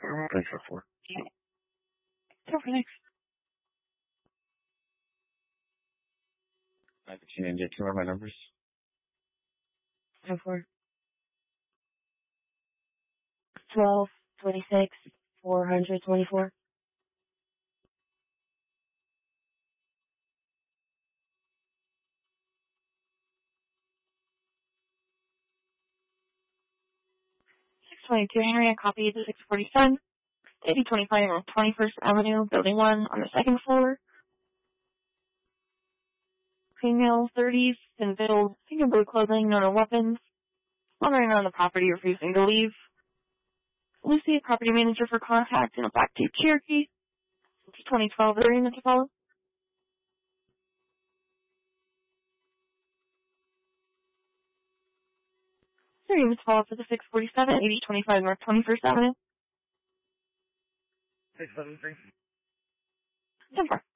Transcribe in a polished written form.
Thanks for 4. Thanks. I can you get 2 more my numbers. 4. 12, 26, 424. 622 Henry, I copied the 647. 8025 on 21st Avenue, Building 1 on the 2nd floor. Female, 30s, in fiddle, pink and blue clothing, no weapons. Wandering around the property, refusing to leave. Lucy, property manager for contact in a black Jeep Cherokee. 2012 agreement to follow. Agreement to follow for the 647, 8025 North 21st Avenue. 673. 10-4.